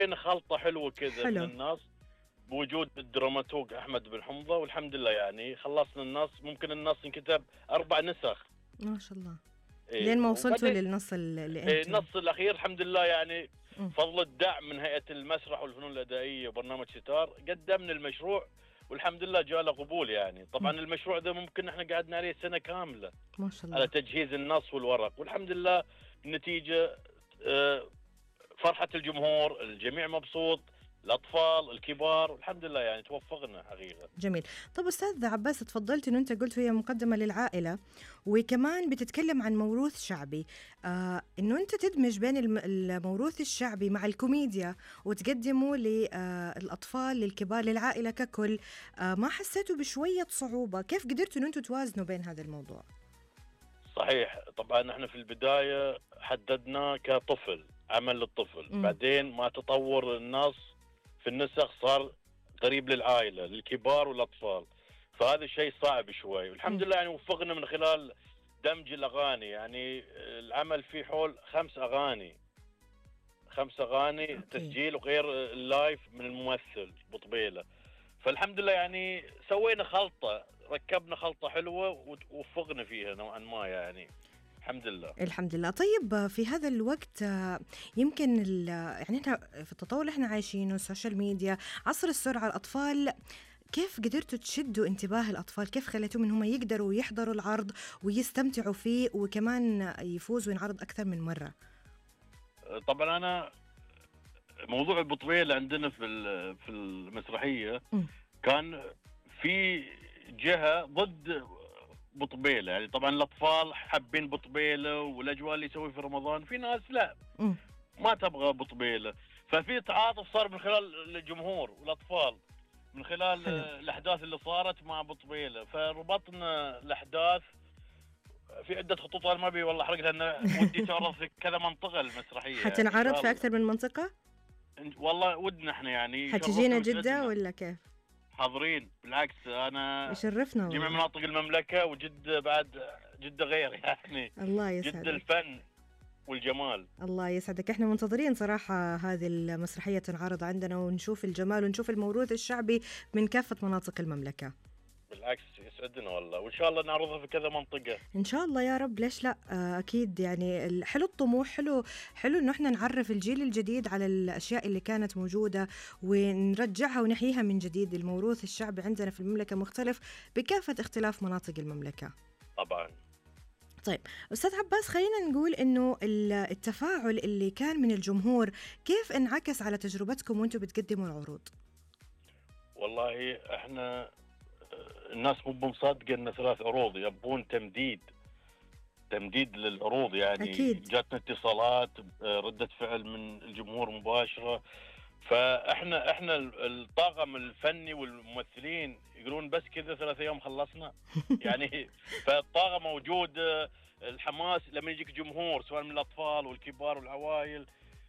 خلطة حلوة كذا من حلو. الناس بوجود الدراماتورج أحمد بن حمضة، والحمد لله يعني خلصنا النص. ممكن النص انكتب 4 نسخ. ما شاء الله. إيه لين ما وصلتوا وبعدين للنص اللي إيه انتوا. النص الأخير الحمد لله يعني مم. فضل الدعم من هيئة المسرح والفنون الأدائية وبرنامج ستار قدمنا المشروع، والحمد لله جاء له قبول. يعني طبعا مم. المشروع ده ممكن احنا قعدنا عليه سنة كاملة ما شاء على الله. تجهيز النص والورق، والحمد لله النتيجة آه، فرحة الجمهور، الجميع مبسوط، الأطفال الكبار، والحمد لله يعني توفقنا حقيقة. جميل. طب أستاذ عباس، تفضلت إنه أنت قلت هي مقدمة للعائلة وكمان بتتكلم عن موروث شعبي. إنه أنت تدمج بين الموروث الشعبي مع الكوميديا وتقدمه للأطفال للكبار للعائلة ككل. ما حسيتوا بشوية صعوبة؟ كيف قدرتوا إنه أنتوا توازنوا بين هذا الموضوع؟ صحيح، طبعا احنا في البداية حددنا كطفل، عمل للطفل، مم. بعدين ما تطور النص في النسخ صار قريب للعائلة للكبار والأطفال، فهذا الشيء صعب شوي. والحمد مم. لله يعني وفقنا من خلال دمج الأغاني. يعني العمل فيه حول 5 أغاني، 5 أغاني أوكي. تسجيل وغير اللايف من الممثل بطبيلة. فالحمد لله يعني سوينا خلطة، ركبنا خلطة حلوة ووفقنا فيها نوعا ما يعني. الحمد لله. الحمد لله. طيب في هذا الوقت يمكن يعني احنا في التطور اللي احنا عايشينه، السوشيال ميديا، عصر السرعة، الأطفال كيف قدرتوا تشدوا انتباه الأطفال؟ كيف خليتوهم إن هم يقدروا يحضروا العرض ويستمتعوا فيه وكمان يفوزوا وينعرض أكثر من مرة؟ طبعا أنا موضوع البطبيل عندنا في المسرحية م- كان في جهة ضد بطبيلة. يعني طبعا الأطفال حابين بطبيلة والأجواء اللي يسوي في رمضان، في ناس لا م- ما تبغى بطبيلة. ففي تعاطف صار من خلال الجمهور والأطفال من خلال حلو. الأحداث اللي صارت مع بطبيلة، فربطنا الأحداث في عدة خطوط. أنا ما أبي والله أحرق لأن ودي تعرض في كذا منطقة المسرحية يعني إن حتنعرض شاء في الله. أكثر من منطقة؟ والله ودنا احنا يعني يشرفنا حتجينا جدة ويسعدنا. ولا كيف؟ حاضرين بالعكس، أنا يشرفنا جميع والله. مناطق المملكة، وجدة بعد، جدة غير يعني الله جدة يسعدك. الفن والجمال. الله يسعدك. احنا منتظرين صراحة هذه المسرحية تنعرض عندنا ونشوف الجمال ونشوف الموروث الشعبي من كافة مناطق المملكة. بالعكس يسعدنا والله، وإن شاء الله نعرضها في كذا منطقة. إن شاء الله يا رب، ليش لا. أكيد يعني حلو الطموح، حلو إنه إحنا نعرف الجيل الجديد على الأشياء اللي كانت موجودة ونرجعها ونحييها من جديد. الموروث الشعبي عندنا في المملكة مختلف بكافة اختلاف مناطق المملكة. طبعا. طيب أستاذ عباس، خلينا نقول إنه التفاعل اللي كان من الجمهور كيف انعكس على تجربتكم وأنتم بتقدموا العروض؟ والله احنا الناس مو مصدقة ان 3 عروض، يبون تمديد للعروض. يعني أكيد. جاتنا اتصالات، ردة فعل من الجمهور مباشرة. فاحنا الطاقم الفني والممثلين يقولون بس كذا 3 أيام خلصنا يعني. فالطاقم موجود، الحماس لما يجيك جمهور سواء من الاطفال والكبار والعوائل،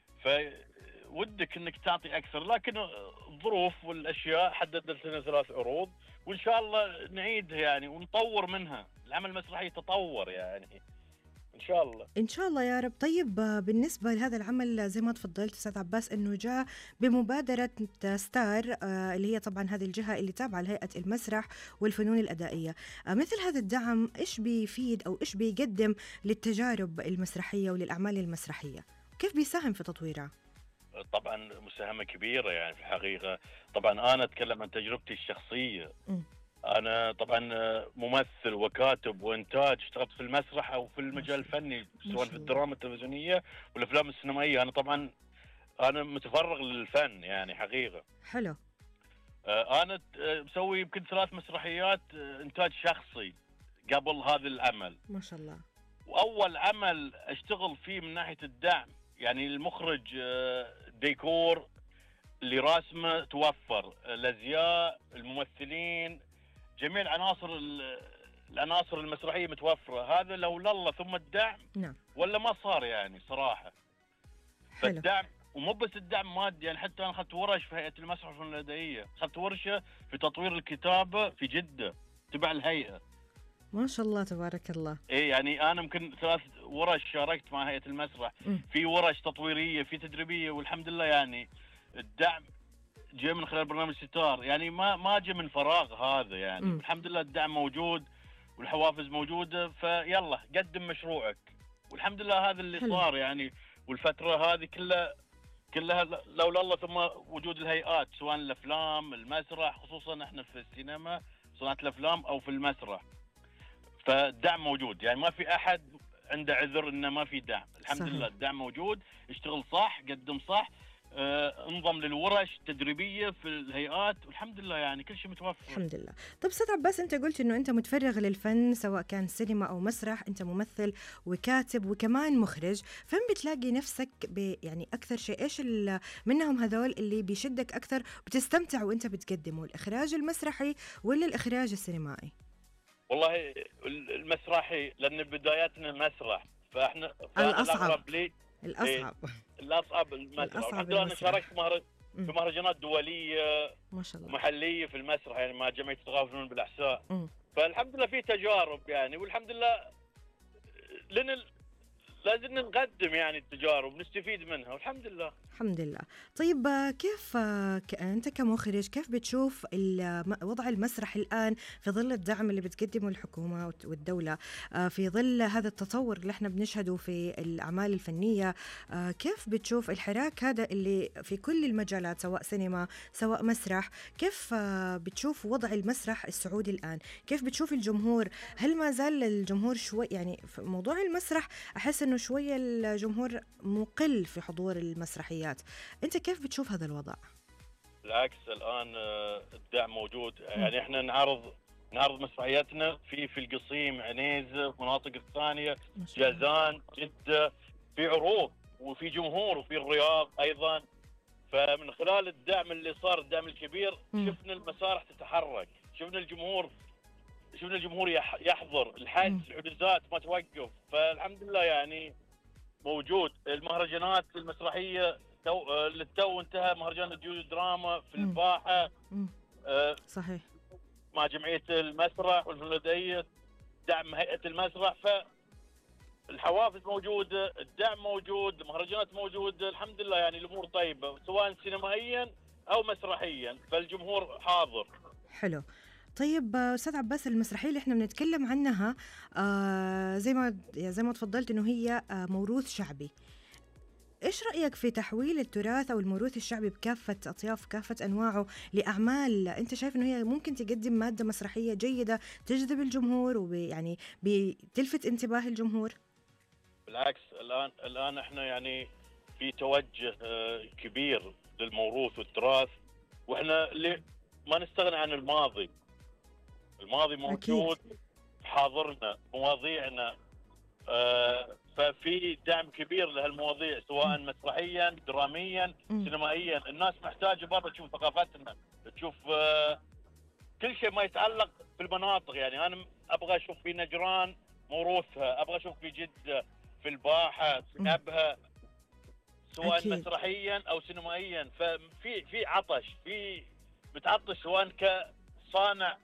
فودك انك تعطي اكثر. لكن الظروف والاشياء حددت لنا 3 عروض، وان شاء الله نعيدها يعني ونطور منها. العمل المسرحي يتطور يعني ان شاء الله. إن شاء الله يا رب. طيب بالنسبة لهذا العمل زي ما تفضلت أستاذ عباس إنه جاء بمبادرة ستار، اللي هي طبعا هذه الجهة اللي تابعة لهيئة المسرح والفنون الأدائية. مثل هذا الدعم إيش بيفيد أو إيش بيقدم للتجارب المسرحية وللأعمال المسرحية؟ كيف بيساهم في تطويرها؟ طبعا مساهمة كبيرة يعني في الحقيقة. طبعا أنا أتكلم عن تجربتي الشخصية. م. أنا طبعا ممثل وكاتب وإنتاج، اشتغلت في المسرح أو في ما المجال شاء الله. الفني ما سواء في شاء الله. الدراما التلفزيونية والأفلام السينمائية. أنا طبعا أنا متفرغ للفن يعني حقيقة. حلو. أنا مسوي يمكن 3 مسرحيات إنتاج شخصي قبل هذا العمل. ما شاء الله. وأول عمل أشتغل فيه من ناحية الدعم، يعني المخرج ديكور اللي راسمه توفر، الازياء، الممثلين، جميع العناصر المسرحيه متوفره. هذا لولا الله ثم الدعم نعم. ولا ما صار يعني صراحه. حلو. فالدعم، ومو بس الدعم مادي، يعني حتى انا اخذت ورش في هيئه المسرح والفنون الادائيه، اخذت ورشه في تطوير الكتابه في جده تبع الهيئه. ما شاء الله تبارك الله. ايه يعني انا يمكن 3 ورش شاركت مع هيئه المسرح، م. في ورش تطويريه، في تدريبيه، والحمد لله يعني الدعم جاء من خلال برنامج ستار، يعني ما جاء من فراغ هذا، يعني الحمد لله الدعم موجود والحوافز موجوده، فيلا قدم مشروعك، والحمد لله هذا اللي حلو. صار يعني. والفتره هذه كلها لولا الله، ثم وجود الهيئات سواء الافلام المسرح، خصوصا احنا في السينما صناعه الافلام او في المسرح، فالدعم موجود، يعني ما في احد عنده عذر انه ما في دعم. الحمد لله صحيح. الدعم موجود، اشتغل صح، قدم صح، انضم للورش التدريبيه في الهيئات، والحمد لله يعني كل شيء متوفر. الحمد لله. طب استاذ عباس، انت قلت انه انت متفرغ للفن سواء كان سينما او مسرح، انت ممثل وكاتب وكمان مخرج، فين بتلاقي نفسك يعني اكثر شيء؟ ايش منهم هذول اللي بيشدك اكثر بتستمتع وانت بتقدمه، الاخراج المسرحي ولا الاخراج السينمائي؟ والله المسرحي، لان بداياتنا مسرح، فانا الاصعب. الاقرب لي. الاصعب. الاصعب المسرح، الاصعب والحمد لله انا المسرح. شاركت في مهرجانات دوليه ما شاء الله. ومحليه في المسرح، يعني مع جمعيه الثقافه والفنون بالاحساء. مم. فالحمد لله في تجارب يعني، والحمد لله لنا لازم نقدم يعني التجارب ونستفيد منها، والحمد لله. الحمد لله. طيب كيف أنت كمخرج كيف بتشوف وضع المسرح الآن في ظل الدعم اللي بتقدمه الحكومة والدولة، في ظل هذا التطور اللي احنا بنشهده في الأعمال الفنية؟ كيف بتشوف الحراك هذا اللي في كل المجالات سواء سينما سواء مسرح؟ كيف بتشوف وضع المسرح السعودي الآن؟ كيف بتشوف الجمهور؟ هل ما زال الجمهور شوي يعني في موضوع المسرح أحس إنه شوية الجمهور مقل في حضور المسرحيات، أنت كيف بتشوف هذا الوضع؟ بالعكس الان الدعم موجود، يعني احنا نعرض مسرحياتنا في القصيم، عنيزه، في المناطق الثانيه، جازان، جده، في عروض وفي جمهور، وفي الرياض ايضا. فمن خلال الدعم اللي صار، الدعم الكبير، شفنا المسارح تتحرك، شفنا الجمهور يحضر، الحجوزات ما توقف، فالحمد لله يعني موجود. المهرجانات المسرحيه للتو انتهى مهرجان الجيود دراما في الباحه، صحيح، مع جمعيه المسرح والفنلنديه، دعم هيئه المسرح، فالحوافز موجوده، الدعم موجود، المهرجانات موجوده، الحمد لله يعني الامور طيبه سواء سينمائيا او مسرحيا، فالجمهور حاضر. حلو. طيب استاذ عباس، المسرحيه اللي احنا بنتكلم عنها زي ما تفضلت انه هي موروث شعبي، ايش رايك في تحويل التراث او الموروث الشعبي بكافه اطياف كافه انواعه لاعمال انت شايف انه هي ممكن تقدم ماده مسرحيه جيده تجذب الجمهور ويعني بتلفت انتباه الجمهور؟ بالعكس الان احنا يعني في توجه كبير للموروث والتراث، واحنا ما نستغنى عن الماضي موجود، أكيد. حاضرنا، مواضيعنا، ففي دعم كبير لهالمواضيع سواء مسرحيا، دراميا، سينمائيا. الناس محتاجه برضه تشوف ثقافتنا، تشوف كل شيء ما يتعلق بالمناطق. يعني انا ابغى اشوف في نجران موروثها، ابغى اشوف في جده، في الباحه، في ابها، سواء أكيد. مسرحيا او سينمائيا. ففي عطش، في متعطش، سواء كصانع